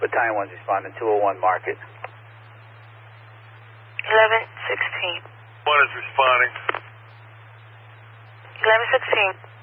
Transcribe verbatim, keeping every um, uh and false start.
Battalion one's responding, two oh one Market. eleven sixteen. One is responding. eleven sixteen.